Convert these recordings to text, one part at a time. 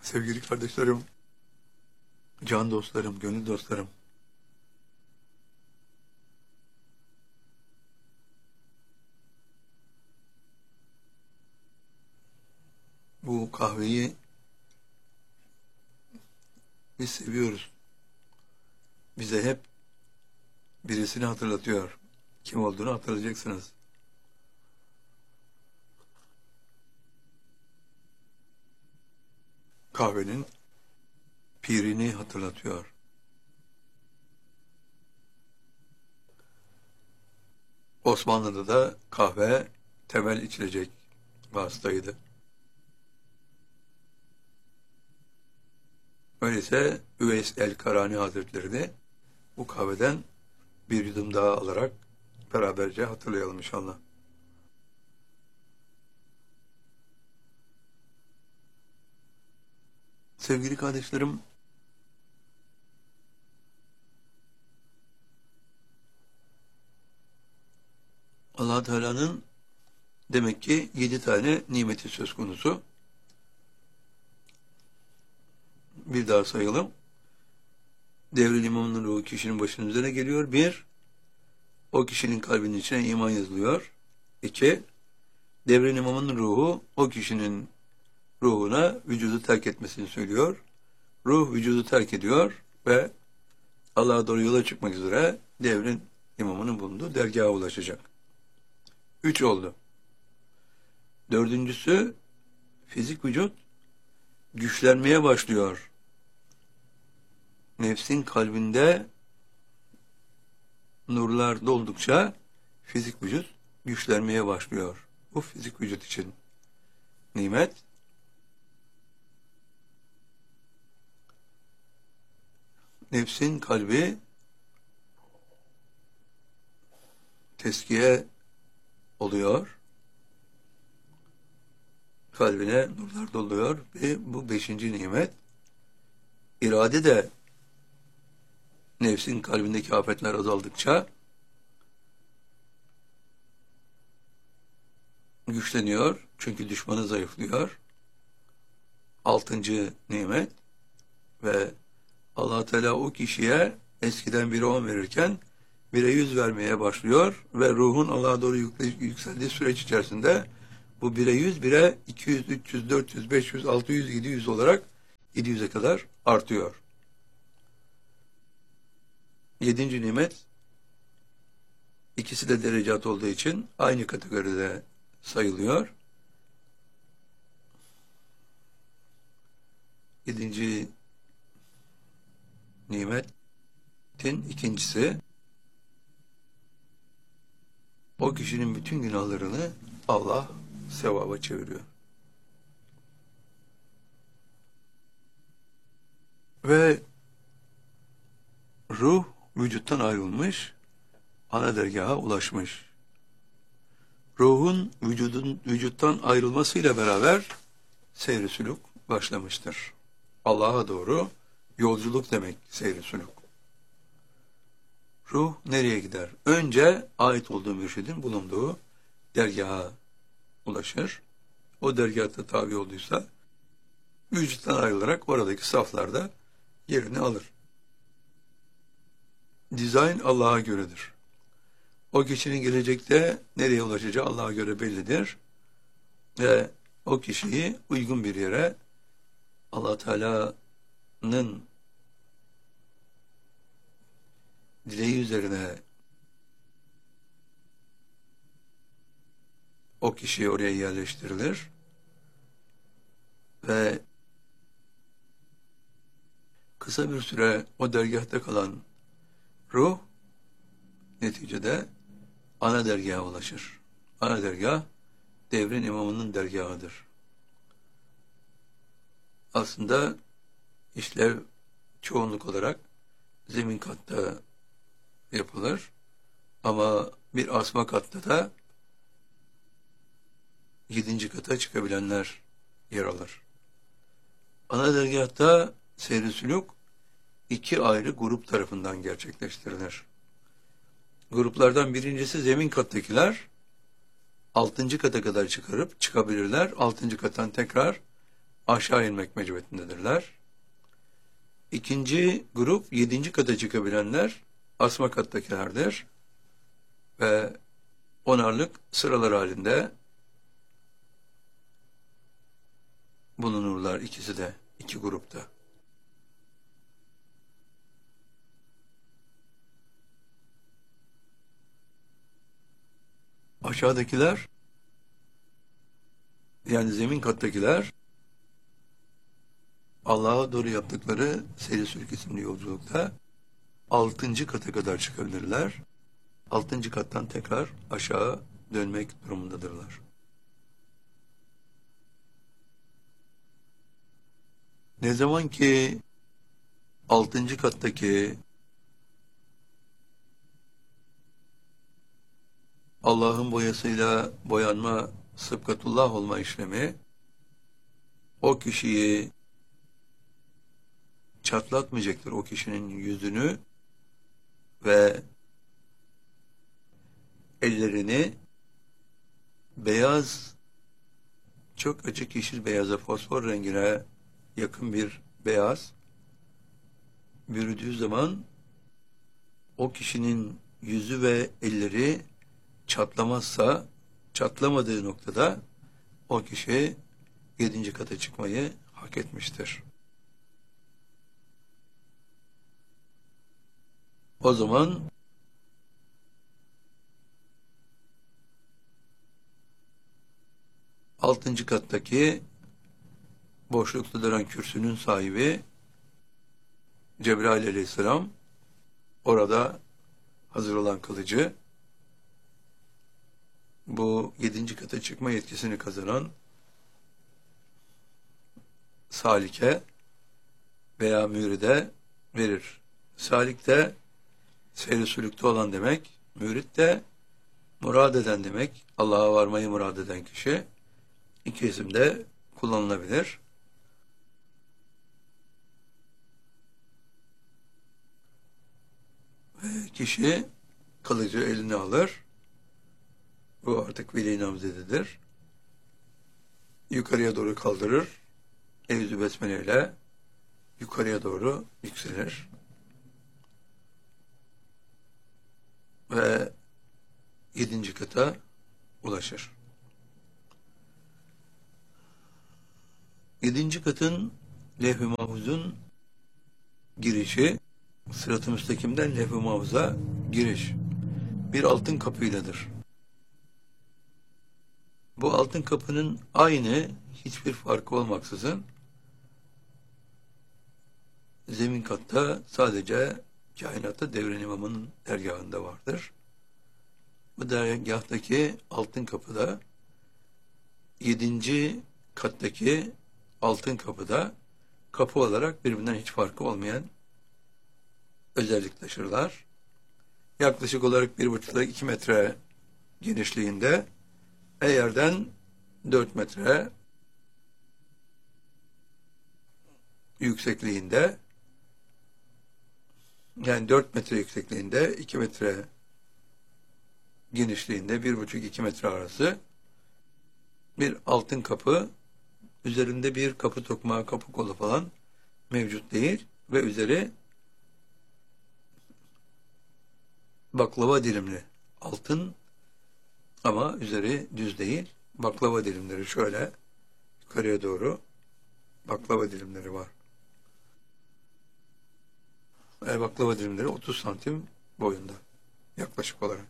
Sevgili kardeşlerim, can dostlarım, gönül dostlarım. Bu kahveyi biz seviyoruz. Bize hep birisini hatırlatıyor. Kim olduğunu hatırlayacaksınız. Kahvenin pirini hatırlatıyor. Osmanlı'da da kahve temel içilecek vasıtaydı. Öyleyse Üveys el-Karani Hazretleri de bu kahveden bir yudum daha alarak beraberce hatırlayalım inşallah. Sevgili kardeşlerim, Allah Teala'nın demek ki 7 tane nimeti söz konusu. Bir daha sayalım. Devrin imamının ruhu kişinin başının üzerine geliyor. 1. O kişinin kalbinin içine iman yazılıyor. 2. Devrin imamının ruhu o kişinin ruhuna vücudu terk etmesini söylüyor. Ruh vücudu terk ediyor ve Allah'a doğru yola çıkmak üzere devrin imamının bulunduğu dergaha ulaşacak. 3 oldu. 4.'sü fizik vücut güçlenmeye başlıyor. Nefsin kalbinde nurlar doldukça fizik vücut güçlenmeye başlıyor. Bu fizik vücut için nimet. Nefsin kalbi teskiye oluyor. Kalbine nurlar doluyor ve bu 5. nimet. İrade de nefsin kalbindeki afetler azaldıkça güçleniyor. Çünkü düşmanı zayıflıyor. 6. nimet ve Allah Teala o kişiye eskiden 1'e 10 verirken 1'e 100 vermeye başlıyor ve ruhun Allah'a doğru yükseldiği süreç içerisinde bu 1'e 100, 1'e 200, 300, 400, 500, 600, 700 olarak 700'e kadar artıyor. 7. nimet, ikisi de derecat olduğu için aynı kategoride sayılıyor. 7. nimetin ikincisi, o kişinin bütün günahlarını Allah sevaba çeviriyor. Ve ruh vücuttan ayrılmış, ana dergaha ulaşmış. Ruhun vücuttan ayrılmasıyla beraber seyr-i sülûk başlamıştır. Allah'a doğru yolculuk demek seyr-i sülûk. Ruh nereye gider? Önce ait olduğu mürşidin bulunduğu dergaha ulaşır. O dergahta tabi olduysa vücuttan ayrılarak oradaki saflarda yerini alır. Dizayn Allah'a göredir. O kişinin gelecekte nereye ulaşacağı Allah'a göre bellidir. Ve o kişiyi uygun bir yere Allah Teala'nın dileği üzerine o kişi oraya yerleştirilir ve kısa bir süre o dergahta kalan ruh neticede ana dergaha ulaşır. Ana dergah devrin imamının dergahıdır. Aslında işlev çoğunluk olarak zemin katta yapılır ama bir asma katta da 7. kata çıkabilenler yer alır. Ana dergahta seyr-i sülûk 2 ayrı grup tarafından gerçekleştirilir. Gruplardan birincisi zemin kattakiler 6. kata kadar çıkabilirler. 6. kattan tekrar aşağı inmek mecburiyetindedirler. İkinci grup 7. kata çıkabilenler asma kattakilerdir ve onarlık sıralar halinde bulunurlar ikisi de, iki grupta. Aşağıdakiler, yani zemin kattakiler, Allah'a doğru yaptıkları seyir sülük isimli yolculukta 6. kata kadar çıkabilirler. 6. kattan tekrar aşağı dönmek durumundadırlar. Ne zaman ki 6. kattaki Allah'ın boyasıyla boyanma, sıbgatullah olma işlemi o kişiyi çatlatmayacaktır, o kişinin yüzünü ve ellerini beyaz, çok açık yeşil beyaza, fosfor rengine yakın bir beyaz bürüdüğü zaman o kişinin yüzü ve elleri çatlamazsa, çatlamadığı noktada o kişi 7. kata çıkmayı hak etmiştir. O zaman altıncı kattaki boşlukta duran kürsünün sahibi Cebrail aleyhisselam, orada hazır olan kılıcı, bu 7. kata çıkma yetkisini kazanan salike veya müride verir. Salik de seyr-i sülükte olan demek, mürit de murad eden demek, Allah'a varmayı murad eden kişi. İki isim de kullanılabilir. Ve kişi kılıcı eline alır. Bu artık veli namzedidir. Yukarıya doğru kaldırır. Evzü besmele ile yukarıya doğru yükselir. Ve 7. kata ulaşır. 7. katın Levh-i Mahfuz'un girişi, Sırat-ı Müstakim'den Levh-i Mahfuz'a giriş bir altın kapıyladır. Bu altın kapının aynı, hiçbir farkı olmaksızın zemin katta sadece kainatta Devran İmam'ın dergahında vardır. Bu dergahtaki altın kapıda 7. kattaki altın kapıda kapı olarak birbirinden hiç farkı olmayan özellik taşırlar. Yaklaşık olarak 1,5 ile 2 metre genişliğinde ve yerden 4 metre yüksekliğinde, yani 4 metre yüksekliğinde, 2 metre genişliğinde, 1,5-2 metre arası bir altın kapı, üzerinde bir kapı tokmağı, kapı kolu falan mevcut değil ve üzeri baklava dilimli altın, ama üzeri düz değil. Baklava dilimleri şöyle yukarıya doğru baklava dilimleri var. Baklava dilimleri 30 santim boyunda yaklaşık olarak.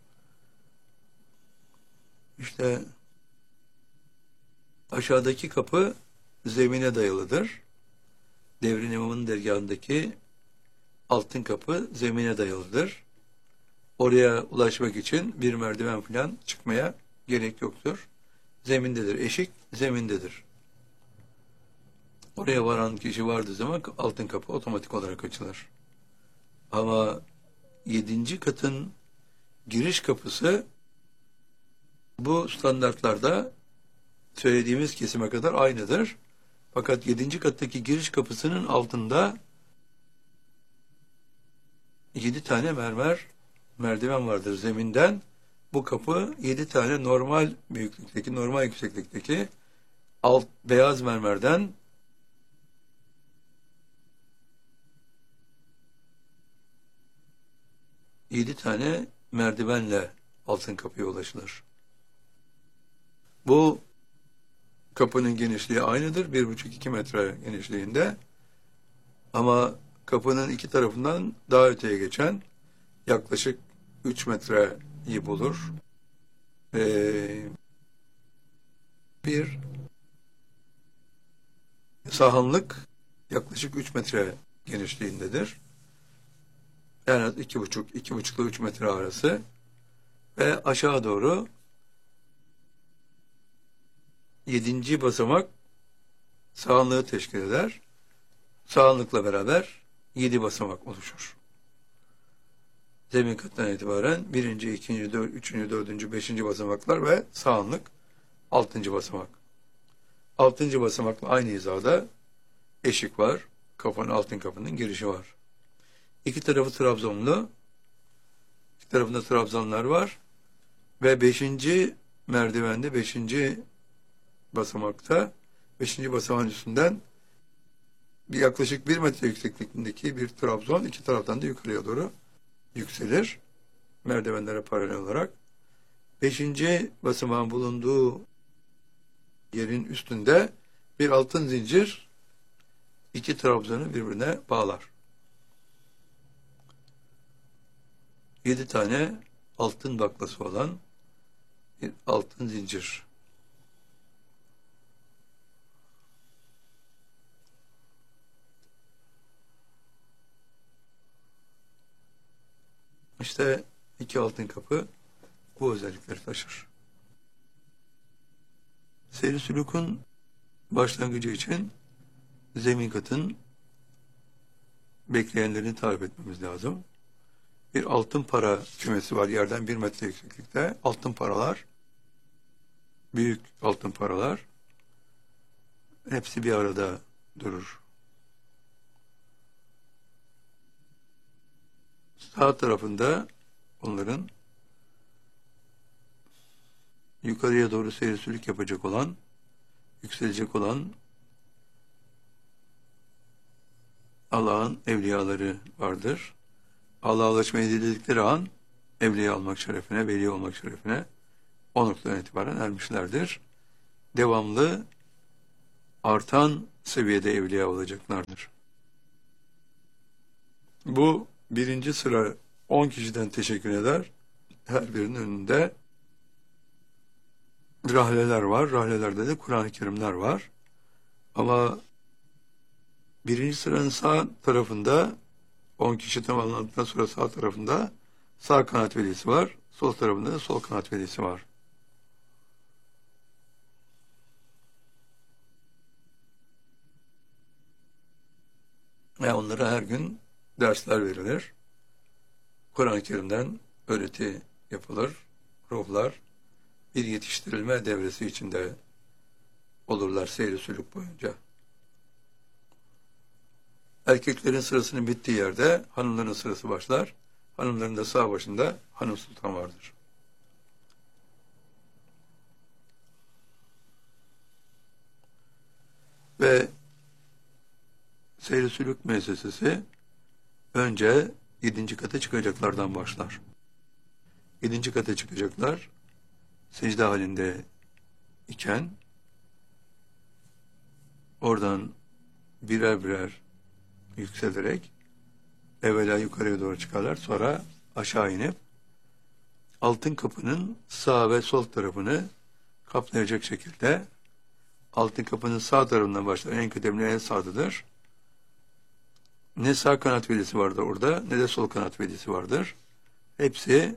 İşte aşağıdaki kapı zemine dayalıdır. Devrin İmam'ın dergahındaki altın kapı zemine dayalıdır. Oraya ulaşmak için bir merdiven falan çıkmaya gerek yoktur. Zemindedir. Eşik zemindedir. Oraya varan kişi vardığı zaman altın kapı otomatik olarak açılır. Ama 7. katın giriş kapısı bu standartlarda söylediğimiz kesime kadar aynıdır. Fakat 7. kattaki giriş kapısının altında 7 tane merdiven vardır zeminden. Bu kapı 7 tane normal büyüklükteki, normal yükseklikteki beyaz mermerden 7 tane merdivenle altın kapıya ulaşılır. Bu kapının genişliği aynıdır. 1,5-2 metre genişliğinde. Ama kapının iki tarafından daha öteye geçen yaklaşık 3 metreyi bulur. Bir sahanlık yaklaşık 3 metre genişliğindedir. Yani 2,5 ile 3 metre arası ve aşağı doğru 7. basamak sahanlığı teşkil eder. Sahanlıkla beraber 7 basamak oluşur. Zemin katından itibaren 1., 2., 3., 4., 5. basamaklar ve sahanlık 6. basamak. 6. basamakla aynı hizada eşik var. Altın kapının girişi var. İki tarafı trabzonlu. İki tarafında trabzanlar var. Ve 5. merdivende 5. basamakta 5. basamağın üstünden yaklaşık 1 metre yüksekliğindeki bir trabzon iki taraftan da yukarıya doğru yükselir. Merdivenlere paralel olarak. 5. basamağın bulunduğu yerin üstünde bir altın zincir iki trabzanı birbirine bağlar. 7 tane altın baklası olan bir altın zincir. İşte 2 altın kapı bu özellikleri taşır. Seyri sülûkün başlangıcı için zemin katın bekleyenlerini tarif etmemiz lazım. Bir altın para kümesi var yerden 1 metre yükseklikte. Altın paralar, büyük altın paralar hepsi bir arada durur. Sağ tarafında onların yukarıya doğru seyir sülük yapacak olan, yükselecek olan Allah'ın evliyaları vardır. Allah'a ulaşmayı diledikleri an evliya olmak şerefine, veli olmak şerefine o noktadan itibaren ermişlerdir. Devamlı artan seviyede evliya olacaklardır. Bu 1. sıra 10 kişiden teşekkür eder. Her birinin önünde rahleler var. Rahlelerde de Kur'an-ı Kerimler var. Ama 1. sıranın sağ tarafında 10 kişi tamamlandıktan sonra sağ tarafında sağ kanat velisi var. Sol tarafında da sol kanat velisi var. Ve onlara her gün dersler verilir. Kur'an-ı Kerim'den öğreti yapılır. Ruhlar bir yetiştirilme devresi içinde olurlar seyri sülük boyunca. Erkeklerin sırasının bittiği yerde hanımların sırası başlar. Hanımların da sağ başında hanım sultan vardır. Ve seyri sülük müessesesi önce 7. kata çıkacaklardan başlar. 7. kata çıkacaklar. Secde halinde iken oradan birer birer yükselerek evvela yukarıya doğru çıkarlar. Sonra aşağı inip altın kapının sağ ve sol tarafını kaplayacak şekilde altın kapının sağ tarafından başlar. En kıdemli en sağdadır. Ne sağ kanat velisi vardır orada ne de sol kanat velisi vardır. Hepsi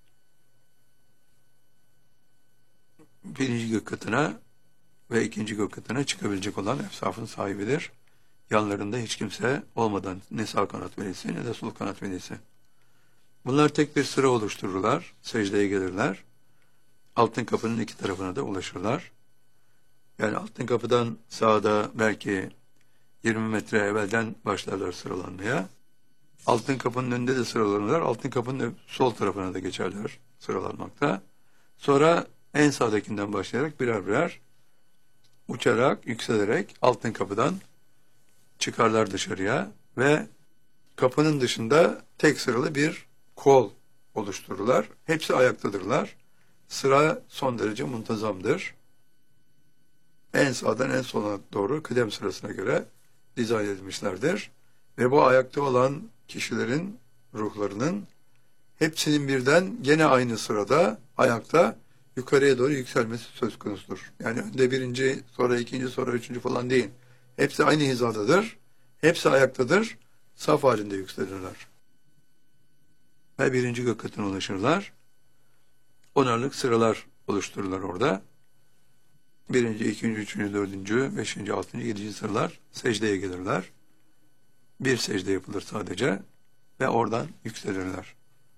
1. gök katına ve 2. gök katına çıkabilecek olan efsafın sahibidir. Yanlarında hiç kimse olmadan ne sağ kanat velisi ne de sol kanat velisi. Bunlar tek bir sıra oluştururlar. Secdeye gelirler. Altın kapının iki tarafına da ulaşırlar. Yani altın kapıdan sağda belki 20 metre evvelden başlarlar sıralanmaya. Altın kapının önünde de sıralanırlar. Altın kapının sol tarafına da geçerler sıralanmakta. Sonra en sağdakinden başlayarak birer birer uçarak, yükselerek altın kapıdan çıkarlar dışarıya ve kapının dışında tek sıralı bir kol oluştururlar. Hepsi ayaktadırlar. Sıra son derece muntazamdır. En sağdan en sola doğru kıdem sırasına göre dizayn edilmişlerdir. Ve bu ayakta olan kişilerin ruhlarının hepsinin birden gene aynı sırada ayakta yukarıya doğru yükselmesi söz konusudur. Yani önde birinci, sonra ikinci, sonra üçüncü falan değil. Hepsi aynı hizadadır. Hepsi ayaktadır. Saf halinde yükselirler. Ve birinci gök katına ulaşırlar. Onarlık sıralar oluştururlar orada. Birinci, ikinci, üçüncü, dördüncü, beşinci, altıncı, yedinci sıralar secdeye gelirler. Bir secde yapılır sadece ve oradan yükselirler.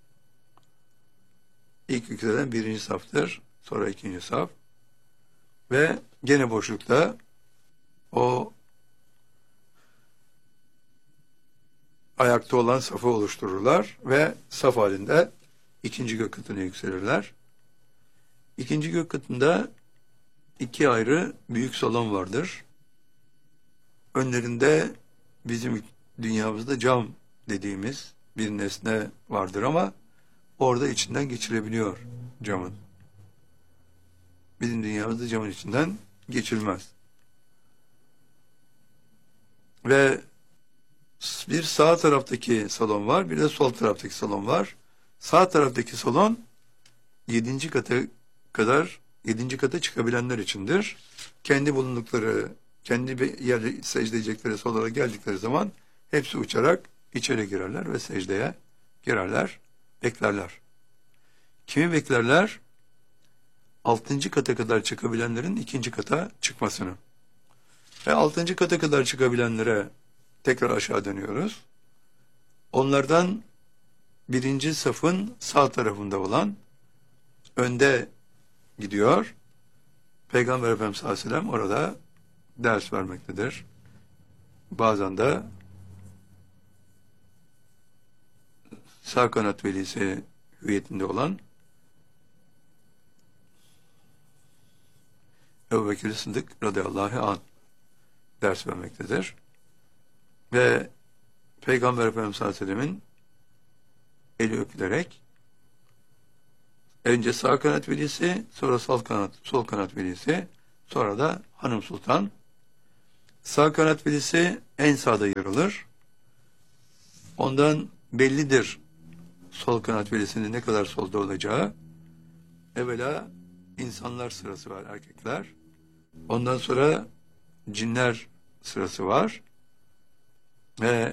İlk yükselen birinci saftır, sonra ikinci saf ve gene boşlukta o ayakta olan safı oluştururlar ve saf halinde ikinci gök katına yükselirler. İkinci gök katında iki ayrı büyük salon vardır. Önlerinde bizim dünyamızda cam dediğimiz bir nesne vardır ama orada içinden geçirebiliyor camın. Bizim dünyamızda camın içinden geçilmez. Ve bir sağ taraftaki salon var, bir de sol taraftaki salon var. Sağ taraftaki salon 7. kata çıkabilenler içindir. Kendi bulundukları, kendi yerde secde edecekleri salona geldikleri zaman hepsi uçarak içeri girerler ve secdeye girerler, beklerler. Kimi beklerler? 6. kata kadar çıkabilenlerin 2. kata çıkmasını. Ve 6. kata kadar çıkabilenlere tekrar aşağı dönüyoruz. Onlardan birinci safın sağ tarafında olan önde gidiyor. Peygamber Efendimiz sallallahu aleyhi ve sellem orada ders vermektedir. Bazen de sağ kanat velisi hüviyetinde olan Ebu Bekir Sıddık radıyallahu anh ders vermektedir. Ve Peygamber Efendimiz sallallahu aleyhi ve sellemin eli öpülerek önce sağ kanat velisi, sonra sol kanat velisi, sonra da hanım sultan. Sağ kanat velisi en sağda yer alır. Ondan bellidir sol kanat velisinin ne kadar solda olacağı. Evvela insanlar sırası var, erkekler. Ondan sonra cinler sırası var. Ve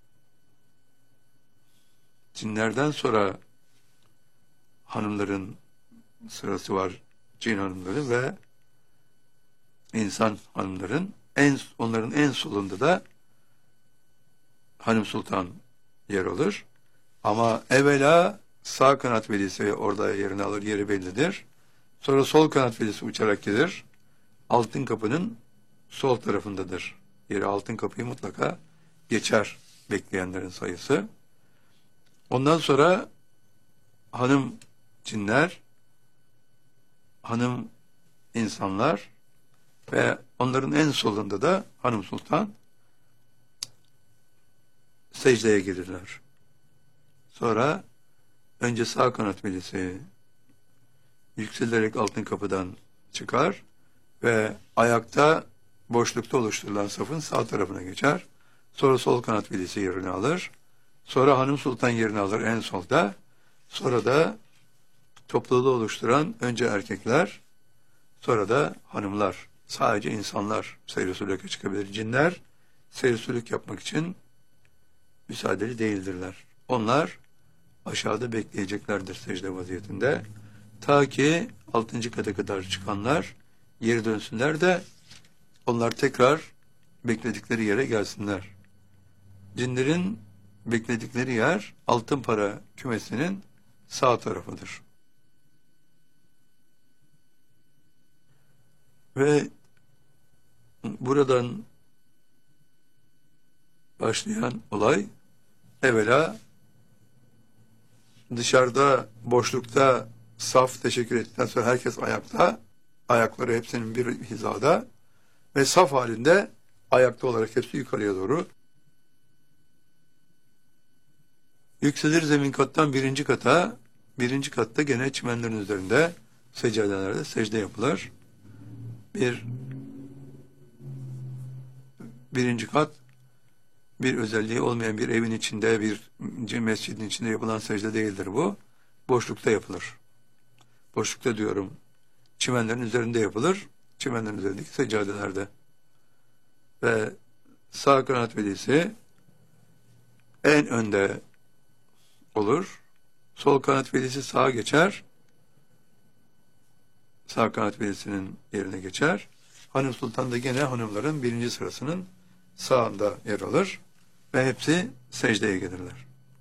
cinlerden sonra hanımların sırası var, cin hanımların ve insan hanımların. Onların en solunda da hanım sultan yer alır. Ama evvela sağ kanat velisi orada yerini alır, yeri bellidir. Sonra sol kanat velisi uçarak gelir. Altın kapının sol tarafındadır. Yeri altın kapıyı mutlaka geçer bekleyenlerin sayısı. Ondan sonra hanım cinler, hanım insanlar ve onların en solunda da hanım sultan secdeye gelirler. Sonra önce sağ kanat velisi yükselerek altın kapıdan çıkar ve ayakta boşlukta oluşturulan safın sağ tarafına geçer. Sonra sol kanat velisi yerini alır. Sonra hanım sultan yerini alır en solda. Sonra da topluluğu oluşturan önce erkekler, sonra da hanımlar. Sadece insanlar seyr-i sülûke çıkabilir. Cinler seyr-i sülûk yapmak için müsaadeli değildirler. Onlar aşağıda bekleyeceklerdir secde vaziyetinde. Ta ki 6. kata kadar çıkanlar geri dönsünler de onlar tekrar bekledikleri yere gelsinler. Cinlerin bekledikleri yer altın para kümesinin sağ tarafıdır. Ve buradan başlayan olay evvela dışarıda boşlukta saf teşekkür ettikten sonra herkes ayakta, ayakları hepsinin bir hizada. ve saf halinde ayakta olarak hepsi yukarıya doğru. Yükselir zemin kattan birinci kata, birinci katta gene çimenlerin üzerinde, seccadelerde secde yapılır. Birinci kat, bir özelliği olmayan bir evin içinde, bir mescidin içinde yapılan secde değildir bu. Boşlukta yapılır. Boşlukta diyorum, çimenlerin üzerinde yapılır. Çimenlerin üzerindeki seccadelerde. Ve sağ kanat velisi en önde olur. Sol kanat velisi sağa geçer. Sağ kanat velisinin yerine geçer. Hanım Sultan da gene hanımların birinci sırasının sağında yer alır. Ve hepsi secdeye gelirler.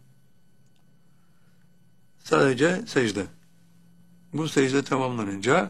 Sadece secde. Bu secde tamamlanınca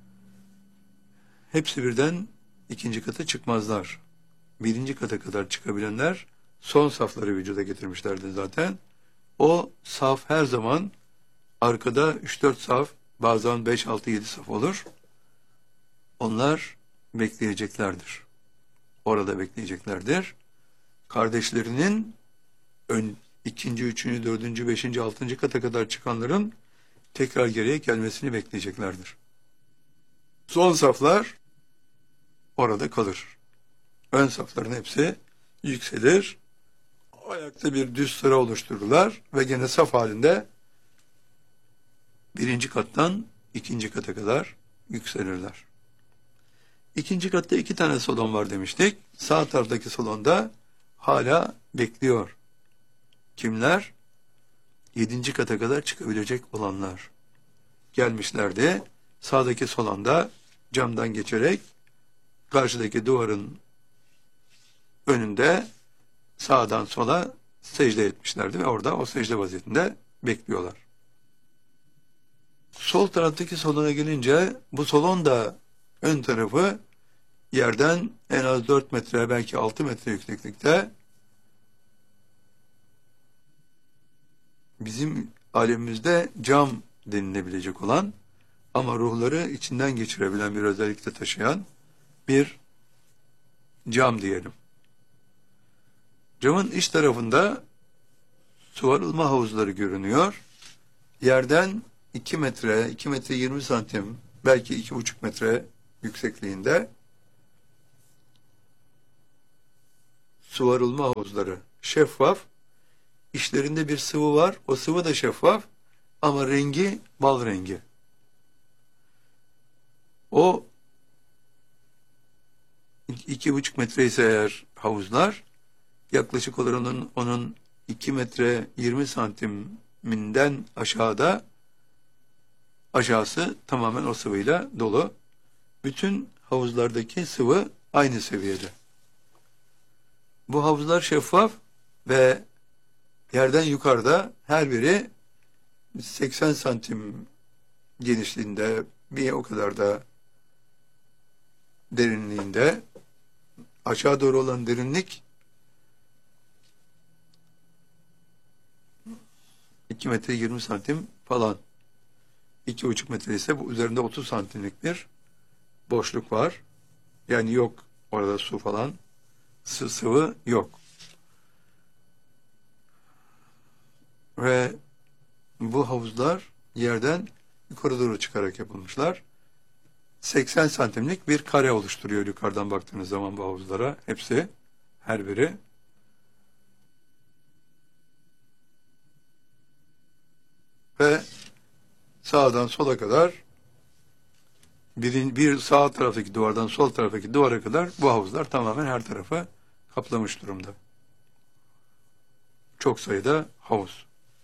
hepsi birden ikinci kata çıkmazlar. Birinci kata kadar çıkabilenler son safları vücuda getirmişlerdi zaten. O saf her zaman arkada 3-4 saf, bazen 5-6-7 saf olur. Onlar bekleyeceklerdir. Orada bekleyeceklerdir. Kardeşlerinin ikinci, üçüncü, dördüncü, beşinci, altıncı kata kadar çıkanların tekrar geriye gelmesini bekleyeceklerdir. Son saflar orada kalır. Ön safların hepsi yükselir. Ayakta bir düz sıra oluştururlar ve gene saf halinde birinci kattan ikinci kata kadar yükselirler. İkinci katta 2 tane salon var demiştik. Sağ taraftaki salonda hala bekliyor. Kimler? 7. kata kadar çıkabilecek olanlar. Gelmişlerdi. Sağdaki salonda camdan geçerek karşıdaki duvarın önünde sağdan sola secde etmişlerdi ve orada o secde vaziyetinde bekliyorlar. Sol taraftaki salona gelince bu salon da ön tarafı yerden en az 4 metre belki 6 metre yükseklikte. Bizim alemimizde cam denilebilecek olan ama ruhları içinden geçirebilen bir özellikle taşıyan bir cam diyelim. Camın iç tarafında suvarılma havuzları görünüyor. Yerden 2 metre, 2 metre 20 santim, belki 2,5 metre yüksekliğinde suvarılma havuzları şeffaf. İçlerinde bir sıvı var. O sıvı da şeffaf ama rengi bal rengi. O 2,5 metre ise eğer havuzlar, yaklaşık olarak onun 2 metre 20 santiminden aşağısı tamamen o sıvıyla dolu. Bütün havuzlardaki sıvı aynı seviyede. Bu havuzlar şeffaf ve yerden yukarıda her biri 80 santim genişliğinde, bir o kadar da derinliğinde. Aşağı doğru olan derinlik 2 metre 20 santim falan. 2,5 metre ise bu üzerinde 30 santimlik bir boşluk var. Yani yok orada su falan. Sıvı yok. Ve bu havuzlar yerden yukarı doğru çıkarak yapılmışlar. 80 santimlik bir kare oluşturuyor yukarıdan baktığınız zaman bu havuzlara. Hepsi, her biri. Ve sağdan sola kadar bir sağ taraftaki duvardan sol taraftaki duvara kadar bu havuzlar tamamen her tarafı kaplamış durumda. Çok sayıda havuz.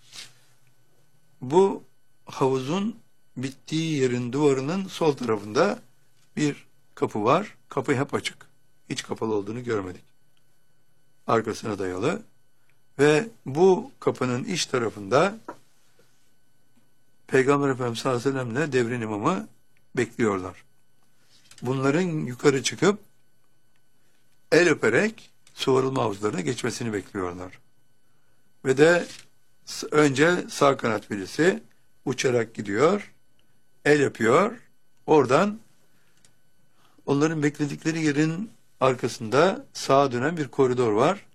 Bu havuzun bittiği yerin duvarının sol tarafında bir kapı var. Kapı hep açık. Hiç kapalı olduğunu görmedik. Arkasına dayalı. Ve bu kapının iç tarafında Peygamber Efendimiz sallallahu aleyhi ve sellem'le devrin imamı bekliyorlar. Bunların yukarı çıkıp el öperek suvarılma havuzlarına geçmesini bekliyorlar. Ve de önce sağ kanat velisi uçarak gidiyor, el yapıyor, oradan Onların bekledikleri yerin arkasında sağa dönen bir koridor var.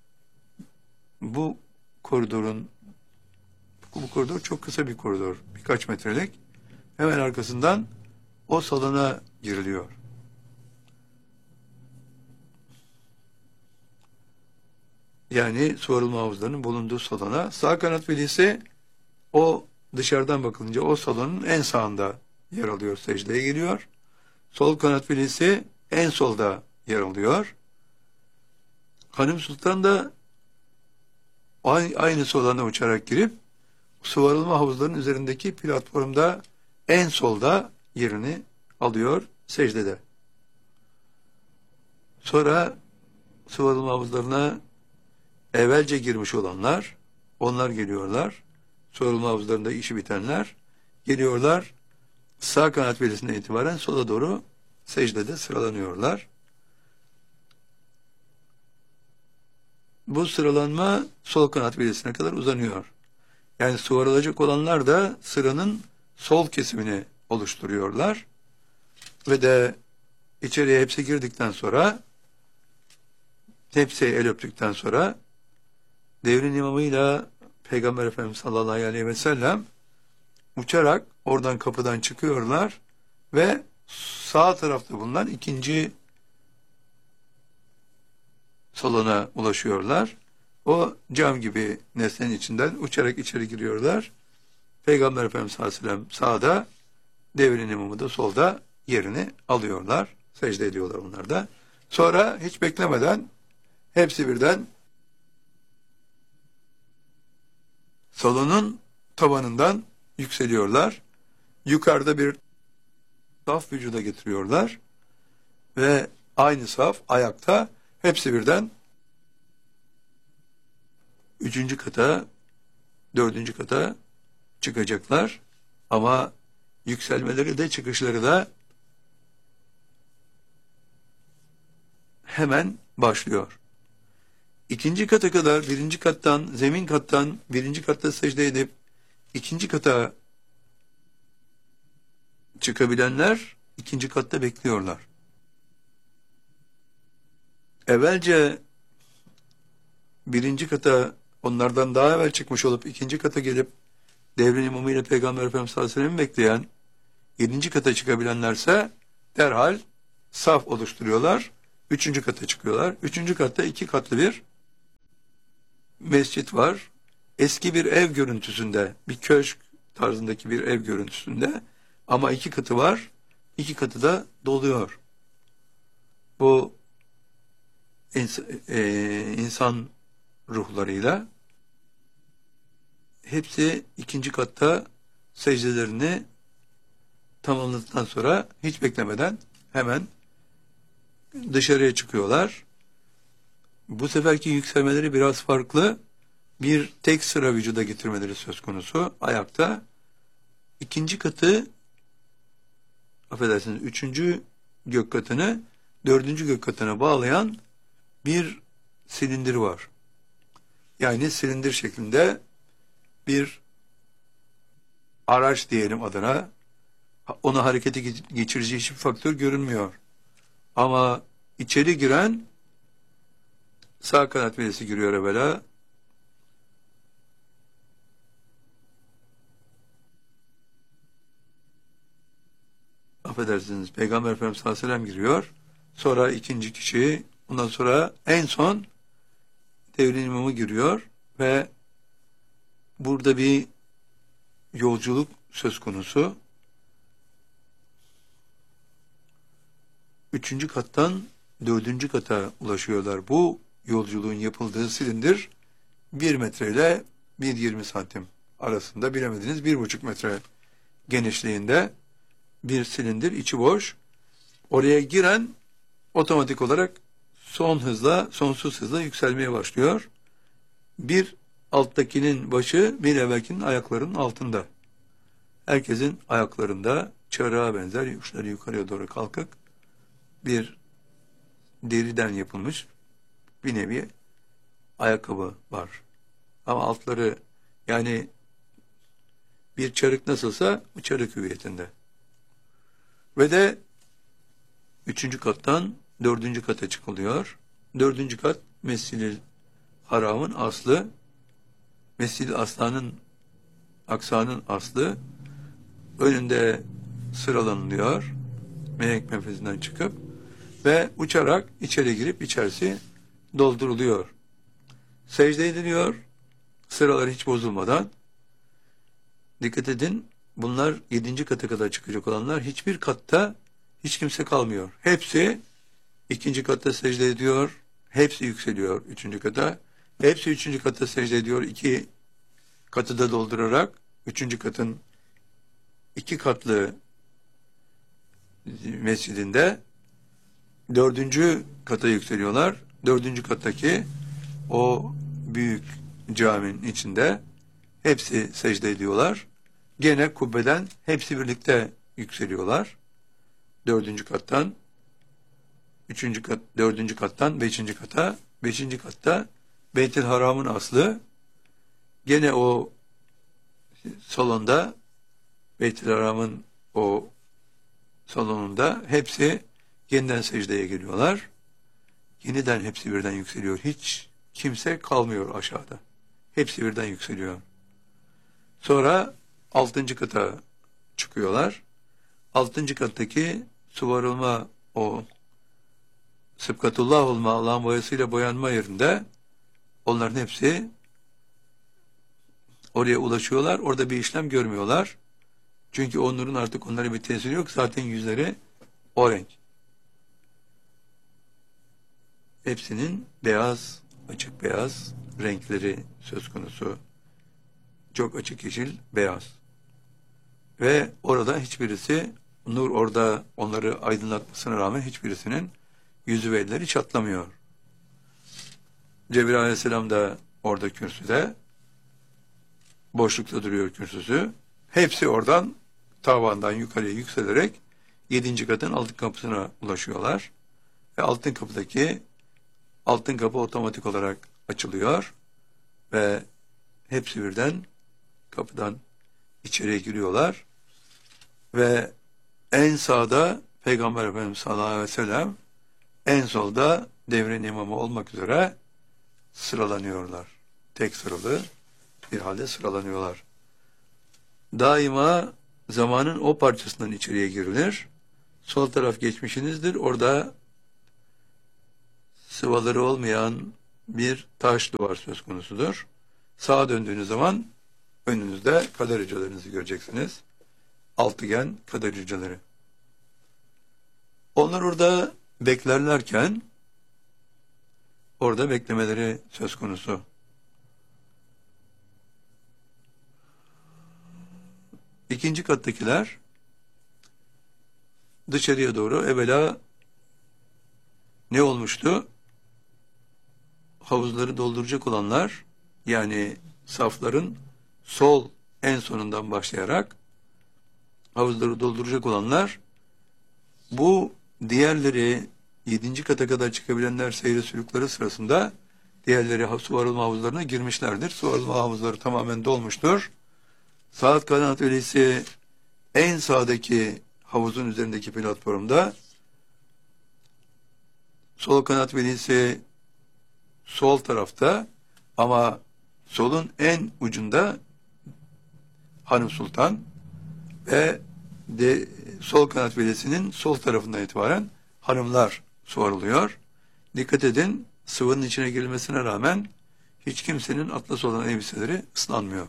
Bu koridor çok kısa bir koridor. Birkaç metrelik. Hemen arkasından o salona giriliyor. Yani su arınma havuzlarının bulunduğu salona. Sağ kanat velisi o dışarıdan bakılınca o salonun en sağında yer alıyor, secdeye giriyor. Sol kanat velisi en solda yer alıyor. Hanım Sultan da aynı salona uçarak girip su arınma havuzlarının üzerindeki platformda en solda yerini alıyor secdede. Sonra su arınma havuzlarına evvelce girmiş olanlar, onlar geliyorlar. Su arınma havuzlarında işi bitenler geliyorlar. Sağ kanat velisinden itibaren sola doğru secdede sıralanıyorlar. Bu sıralanma sol kanat velisine kadar uzanıyor. Yani su arılacak olanlar da sıranın sol kesimini oluşturuyorlar. Ve de içeriye hepsi girdikten sonra, hepsi el öptükten sonra devrin imamıyla Peygamber Efendimiz sallallahu aleyhi ve sellem uçarak oradan kapıdan çıkıyorlar ve sağ tarafta bulunan ikinci salona ulaşıyorlar. O cam gibi nesnenin içinden uçarak içeri giriyorlar. Peygamber Efendimiz sallallahu aleyhi ve sellem sağda, devrin imamı da solda yerini alıyorlar. Secde ediyorlar onlar da. Sonra hiç beklemeden hepsi birden salonun tavanından yükseliyorlar. Yukarıda bir saf vücuda getiriyorlar. Ve aynı saf ayakta hepsi birden 3. kata, 4. kata çıkacaklar. Ama yükselmeleri de çıkışları da hemen başlıyor. 2. kata kadar 1. kattan, zemin kattan 1. katta secde edip 2. kata çıkabilenler 2. katta bekliyorlar. Evvelce 1. kata onlardan daha evvel çıkmış olup 2. kata gelip devrin imamı ile Peygamber Efendimiz sallallahu aleyhi ve sellem'i bekleyen 7. kata çıkabilenlerse derhal saf oluşturuyorlar. 3. kata çıkıyorlar. 3. katta 2 katlı bir mescit var. Eski bir ev görüntüsünde, bir köşk tarzındaki bir ev görüntüsünde ama 2 katı var. 2 katı da doluyor. Bu insan ruhlarıyla hepsi 2. katta secdelerini tamamladıktan sonra hiç beklemeden hemen dışarıya çıkıyorlar. Bu seferki yükselmeleri biraz farklı. Bir tek sıra vücuda getirmeleri söz konusu ayakta. 2. katı, affedersiniz, 3. gök katını 4. gök katına bağlayan bir silindir var. Yani silindir şeklinde bir araç diyelim adına, ona harekete geçirici hiçbir faktör görünmüyor. Ama içeri giren sağ kanat velisi giriyor evvela. Affedersiniz, Peygamber Efendimiz sallallahu aleyhi ve sellem giriyor. Sonra 2. kişi, ondan sonra en son devrin imamı giriyor ve burada bir yolculuk söz konusu. 3. kattan 4. kata ulaşıyorlar. Bu yolculuğun yapıldığı silindir 1 metre ile 1,20 santim arasında, bilemediniz 1,5 metre genişliğinde bir silindir, içi boş. Oraya giren otomatik olarak sonsuz hızla yükselmeye başlıyor. Bir alttakinin başı bir evvelkinin ayaklarının altında. Herkesin ayaklarında çarığa benzer uçları yukarıya doğru kalkık bir deriden yapılmış bir nevi ayakkabı var. Ama altları, yani bir çarık nasılsa bu çarık hüviyetinde. Ve de Üçüncü kattan dördüncü kata çıkılıyor. Dördüncü kat Mescid-i Haram'ın aslı, Mescid-i Aksa'nın aslı, önünde sıralanılıyor. Melek menfezinden çıkıp ve uçarak içeri girip içerisi dolduruluyor. Secde ediliyor. Sıralar hiç bozulmadan. Dikkat edin, bunlar 7. kata kadar çıkacak olanlar, hiçbir katta hiç kimse kalmıyor. Hepsi 2. katta secde ediyor. Hepsi yükseliyor 3. kata. Hepsi 3. katta secde ediyor. 2 katı da doldurarak 3. katın 2 katlı mescidinde 4. kata yükseliyorlar. 4. kattaki o büyük caminin içinde hepsi secde ediyorlar. Gene kubbeden hepsi birlikte yükseliyorlar. 4. kattan 3. kat, 4. kattan 5. kata, 5. katta Beyt-i Haram'ın aslı, gene o salonda, Beyt-i Haram'ın o salonunda hepsi yeniden secdeye geliyorlar. Yeniden hepsi birden yükseliyor. Hiç kimse kalmıyor aşağıda. Hepsi birden yükseliyor. Sonra 6. kata çıkıyorlar. 6. kattaki suvarılma, o sıbkatullah olma, Allah'ın boyasıyla boyanma yerinde onların hepsi oraya ulaşıyorlar. Orada bir işlem görmüyorlar. Çünkü o nurun artık onlara bir tesiri yok. Zaten yüzleri o renk. Hepsinin beyaz, açık beyaz renkleri söz konusu. Çok açık yeşil, beyaz. Ve orada hiçbirisi, nur orada onları aydınlatmasına rağmen hiçbirisinin yüzü ve elleri çatlamıyor. Cebrail Aleyhisselam da orada kürsüde, boşlukta duruyor kürsüsü. Hepsi oradan tavandan yukarıya yükselerek 7. katın altın kapısına ulaşıyorlar. Ve altın kapı otomatik olarak açılıyor ve hepsi birden kapıdan içeriye giriyorlar ve en sağda Peygamber Efendimiz sallallahu aleyhi ve sellem, en solda devrin imamı olmak üzere sıralanıyorlar. Tek sıralı bir halde sıralanıyorlar. Daima zamanın o parçasından içeriye girilir. Sol taraf geçmişinizdir. Orada sıvaları olmayan bir taş duvar söz konusudur. Sağa döndüğünüz zaman önünüzde kader hücrelerinizi göreceksiniz. Altıgen kader hücreleri. Onlar orada beklerlerken orada beklemeleri söz konusu. İkinci kattakiler dışarıya doğru evvela ne olmuştu? Havuzları dolduracak olanlar, yani safların sol en sonundan başlayarak havuzları dolduracak olanlar, bu diğerleri 7. kata kadar çıkabilenler seyri sülükleri sırasında diğerleri su arılma havuzlarına girmişlerdir. Su arılma havuzları tamamen dolmuştur. Saat kanat velisi en sağdaki havuzun üzerindeki platformda, sol kanat velisi sol tarafta, ama solun en ucunda Hanım Sultan ve sol kanat velisinin sol tarafından itibaren hanımlar suvarılıyor. Dikkat edin, sıvının içine girilmesine rağmen hiç kimsenin atlas olan elbiseleri ıslanmıyor.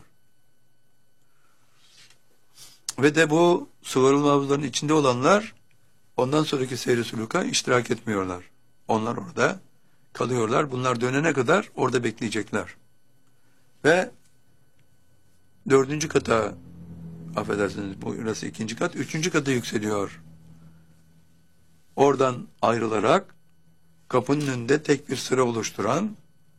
Ve de bu suvarılma havuzlarının içinde olanlar ondan sonraki seyri suluka iştirak etmiyorlar. Onlar orada kalıyorlar. Bunlar dönene kadar orada bekleyecekler. Ve 4. kata, affedersiniz, burası 2. kat, 3. kata yükseliyor. Oradan ayrılarak kapının önünde tek bir sıra oluşturan,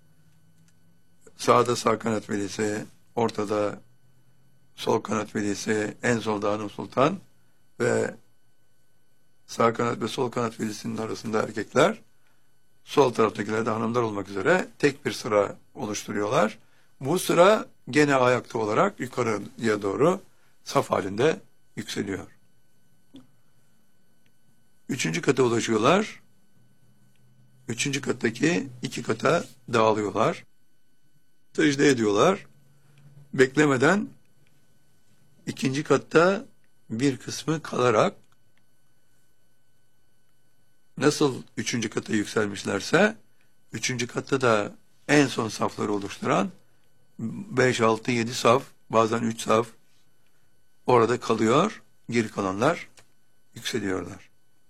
sağda sağ kanat velisi, ortada sol kanat velisi, en solda Hanım Sultan ve sağ kanat ve sol kanat velisinin arasında erkekler, sol taraftakiler de hanımlar olmak üzere tek bir sıra oluşturuyorlar. Bu sıra gene ayakta olarak yukarıya doğru saf halinde yükseliyor. Üçüncü kata ulaşıyorlar. Üçüncü kattaki 2 kata dağılıyorlar. Secde ediyorlar. Beklemeden ikinci katta bir kısmı kalarak nasıl üçüncü kata yükselmişlerse üçüncü katta da en son safları oluşturan 5, 6, 7 saf, bazen 3 saf orada kalıyor. Geri kalanlar yükseliyorlar.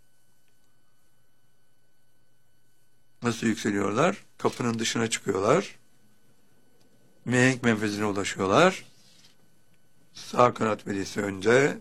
Nasıl yükseliyorlar? Kapının dışına çıkıyorlar. Mihenk menfezine ulaşıyorlar. Sağ kanat velisi önce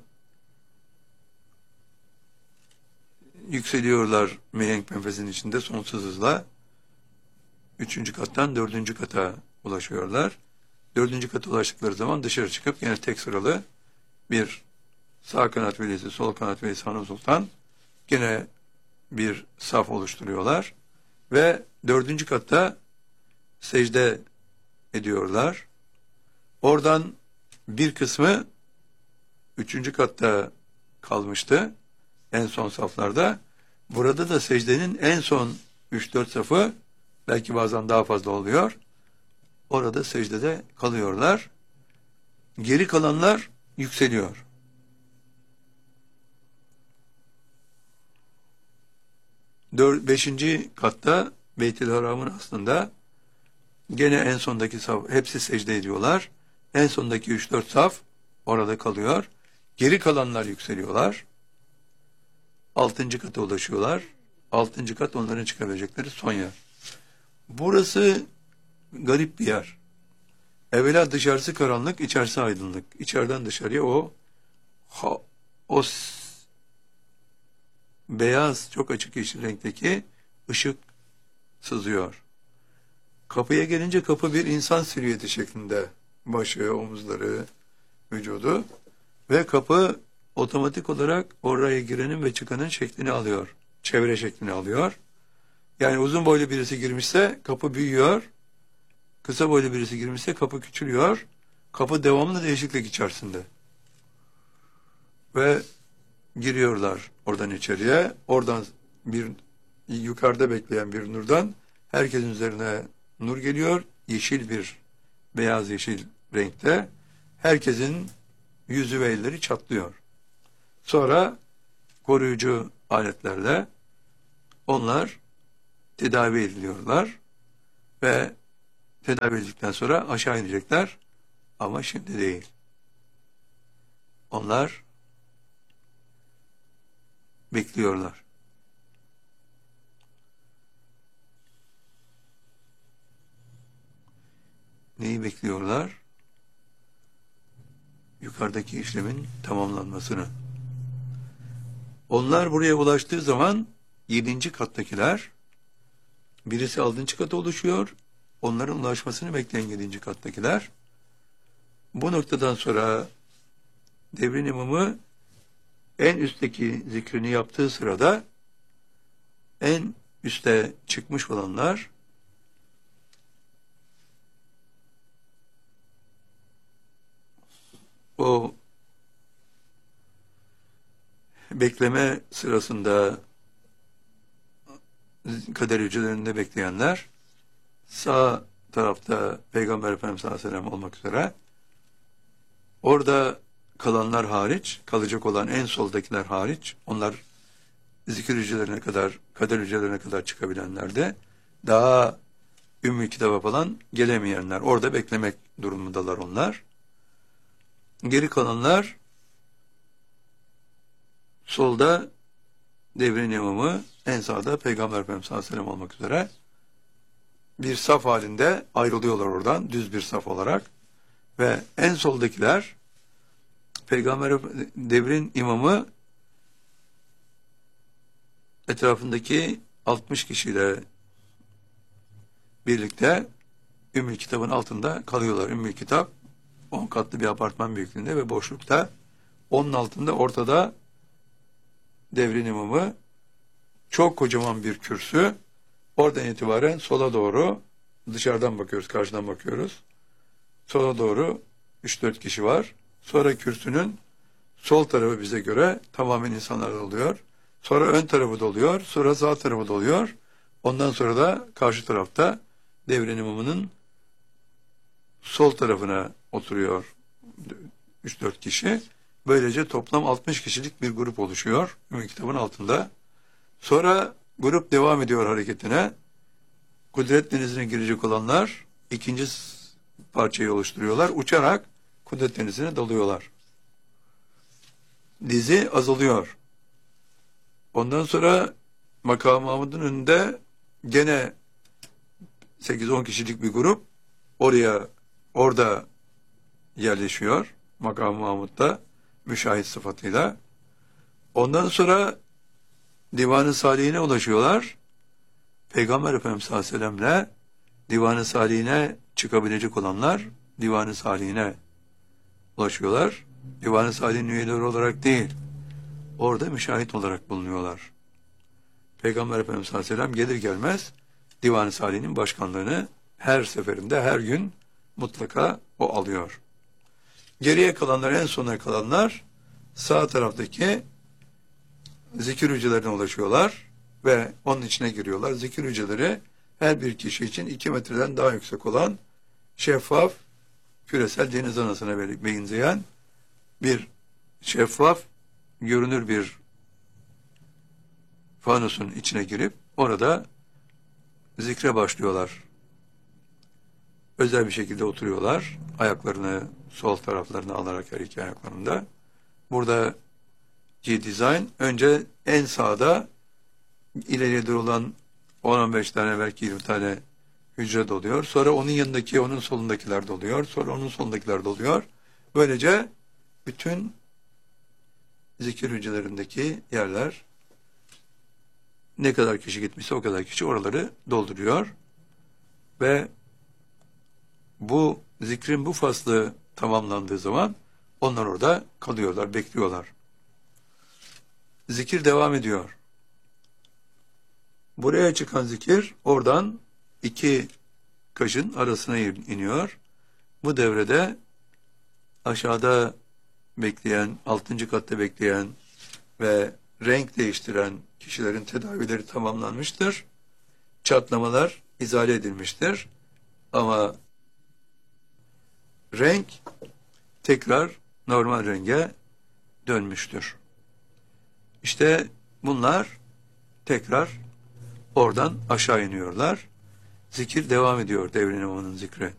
yükseliyorlar mihenk menfezinin içinde sonsuz hızla. Üçüncü kattan dördüncü kata ulaşıyorlar. Dördüncü kata ulaştıkları zaman dışarı çıkıp yine tek sıralı bir sağ kanat velisi, sol kanat velisi, hanım sultan yine bir saf oluşturuyorlar. Ve dördüncü katta secde ediyorlar. Oradan bir kısmı üçüncü katta kalmıştı. En son saflarda. Burada da secdenin en son 3-4 safı, belki bazen daha fazla oluyor. Orada secdede kalıyorlar. Geri kalanlar yükseliyor. Beşinci katta Beyt-i Haram'ın aslında gene en sondaki saf, hepsi secde ediyorlar. En sondaki 3-4 saf orada kalıyor. Geri kalanlar yükseliyorlar. 6. kata ulaşıyorlar. 6. kat onların çıkabilecekleri son yer. Burası garip bir yer. Evvela dışarısı karanlık, içerisi aydınlık. İçeriden dışarıya o beyaz, çok açık yeşil renkteki ışık sızıyor. Kapıya gelince kapı bir insan silüeti şeklinde. Başı, omuzları, vücudu. Ve kapı otomatik olarak oraya girenin ve çıkanın şeklini alıyor. Çevre şeklini alıyor. Yani uzun boylu birisi girmişse kapı büyüyor. Kısa boylu birisi girmişse kapı küçülüyor. Kapı devamlı değişiklik içerisinde. Ve giriyorlar oradan içeriye. Oradan bir yukarıda bekleyen bir nurdan herkesin üzerine nur geliyor. Yeşil bir, beyaz yeşil renkte. Herkesin yüzü ve elleri çatlıyor. Sonra koruyucu aletlerle onlar tedavi ediliyorlar ve tedavi edildikten sonra aşağı inecekler ama şimdi değil. Onlar bekliyorlar. Neyi bekliyorlar? Yukarıdaki işlemin tamamlanmasını. Onlar buraya ulaştığı zaman 7. kattakiler, birisi 6. kata ulaşıyor, onların ulaşmasını bekleyen 7. kattakiler. Bu noktadan sonra devrin imamı en üstteki zikrini yaptığı sırada en üste çıkmış olanlar o bekleme sırasında kader hücrelerinde bekleyenler sağ tarafta Peygamber Efendimiz sallallahu aleyhi ve sellem olmak üzere orada kalanlar hariç, kalacak olan en soldakiler hariç, onlar zikir hücrelerine kadar, kader hücrelerine kadar çıkabilenler de daha Ümmü Kitap'a falan gelemeyenler. Orada beklemek durumundalar onlar. Geri kalanlar solda devrin imamı, en sağda Peygamber Efendimiz sallallahu aleyhi ve sellem olmak üzere bir saf halinde ayrılıyorlar oradan, düz bir saf olarak. Ve en soldakiler Peygamber devrin imamı etrafındaki 60 kişiyle birlikte Ümmü Kitap'ın altında kalıyorlar. Ümmü Kitap 10 katlı bir apartman büyüklüğünde ve boşlukta. Onun altında ortada devrin imamı, çok kocaman bir kürsü. Oradan itibaren sola doğru, dışarıdan bakıyoruz, karşıdan bakıyoruz. Sola doğru 3-4 kişi var. Sonra kürsünün sol tarafı bize göre tamamen insanlar oluyor. Sonra ön tarafı doluyor. Sonra sağ tarafı doluyor. Ondan sonra da karşı tarafta devrin imamının sol tarafına oturuyor 3-4 kişi. Böylece toplam 60 kişilik bir grup oluşuyor. Kitabın altında. Sonra grup devam ediyor hareketine. Kudret Denizi'ne girecek olanlar ikinci parçayı oluşturuyorlar. Uçarak Kudret Denizi'ne dalıyorlar. Dizi azalıyor. Ondan sonra Makam-ı Mahmud'un önünde gene 8-10 kişilik bir grup orada yerleşiyor. Makam-ı Mahmud'da müşahit sıfatıyla. Ondan sonra Divan-ı Salihine ulaşıyorlar. Peygamber Efendimiz sallallahu aleyhi ve sellem'le Divan-ı Salihine çıkabilecek olanlar Divan-ı Salihine ulaşıyorlar. Divan-ı Salih'in üyeleri olarak değil, orada müşahit olarak bulunuyorlar. Peygamber Efendimiz sallallahu aleyhi ve sellem gelir gelmez Divan-ı Salih'in başkanlığını her seferinde, her gün mutlaka o alıyor. Geriye kalanlar, en sona kalanlar sağ taraftaki zikir hücrelerine ulaşıyorlar ve onun içine giriyorlar. Zikir hücreleri her bir kişi için 2 metreden daha yüksek olan şeffaf, küresel deniz anasına benzeyen bir şeffaf, görünür bir fanusun içine girip orada zikre başlıyorlar. Özel bir şekilde oturuyorlar. Ayaklarını sol taraflarına alarak her iki ayaklarında. Buradaki dizayn önce en sağda ileriye doğru olan 10-15 tane belki 20 tane hücre doluyor. Sonra onun yanındaki, onun solundakiler doluyor. Sonra onun solundakiler doluyor. Böylece bütün zikir hücrelerindeki yerler ne kadar kişi gitmişse o kadar kişi oraları dolduruyor. Ve bu zikrin bu faslı tamamlandığı zaman onlar orada kalıyorlar, bekliyorlar. Zikir devam ediyor. Buraya çıkan zikir oradan 2 kaşın arasına iniyor. Bu devrede aşağıda bekleyen, 6. katta bekleyen ve renk değiştiren kişilerin tedavileri tamamlanmıştır. Çatlamalar izale edilmiştir. Ama renk tekrar normal renge dönmüştür. İşte bunlar tekrar oradan aşağı iniyorlar. Zikir devam ediyor, devrin imamının zikri.